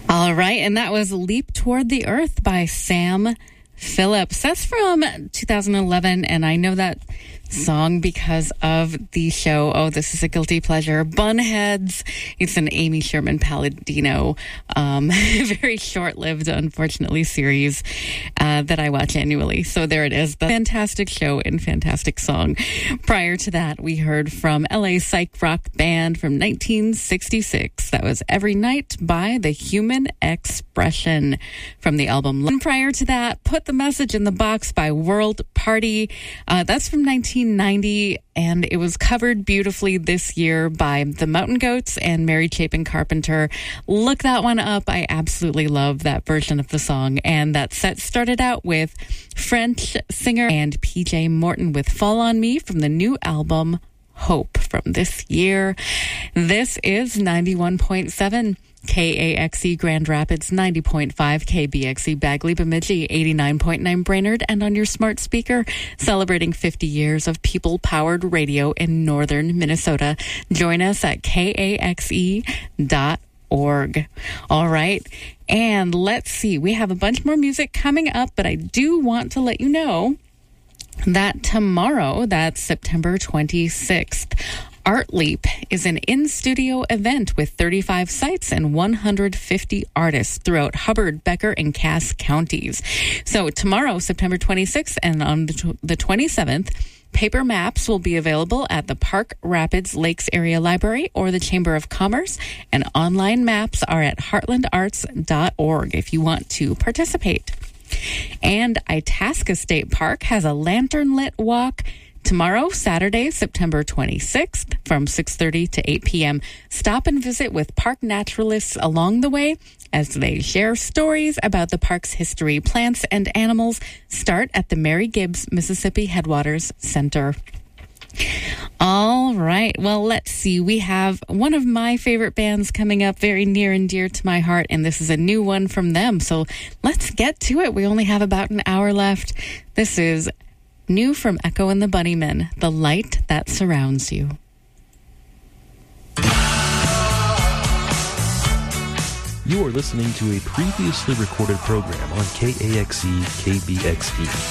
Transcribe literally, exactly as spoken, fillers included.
All right, and that was Leap Toward the Earth by Sam Phillips. That's from two thousand eleven, and I know that song because of the show. Oh, this is a guilty pleasure. Bunheads. It's an Amy Sherman Palladino, um, very short-lived, unfortunately, series uh, that I watch annually. So there it is. The fantastic show and fantastic song. Prior to that, we heard from L A psych rock band from nineteen sixty-six. That was Every Night by The Human Expression from the album. And prior to that, Put the Message in the Box by World Party. Uh, that's from nineteen ninety, and it was covered beautifully this year by the Mountain Goats and Mary Chapin Carpenter. Look that one up. I absolutely love that version of the song. And that set started out with French singer and P J Morton with Fall on Me from the new album Hope from this year. This is ninety-one point seven K A X E Grand Rapids, ninety point five K B X E Bagley Bemidji, eighty-nine point nine Brainerd, and on your smart speaker, celebrating fifty years of people-powered radio in northern Minnesota. Join us at K A X E dot org. All right, and let's see. We have a bunch more music coming up, but I do want to let you know that tomorrow, that's September twenty-sixth, Art Leap is an in-studio event with thirty-five sites and one hundred fifty artists throughout Hubbard, Becker, and Cass counties. So tomorrow, September twenty-sixth, and on the twenty-seventh, paper maps will be available at the Park Rapids Lakes Area Library or the Chamber of Commerce, and online maps are at heartland arts dot org if you want to participate. And Itasca State Park has a lantern-lit walk tomorrow, Saturday, September twenty-sixth, from six thirty to eight p.m. Stop and visit with park naturalists along the way as they share stories about the park's history, plants, and animals. Start at the Mary Gibbs Mississippi Headwaters Center. All right. Well, let's see. We have one of my favorite bands coming up, very near and dear to my heart, and this is a new one from them. So let's get to it. We only have about an hour left. This is new from Echo and the Bunnymen, The Light That Surrounds You. You are listening to a previously recorded program on K A X E K B X E.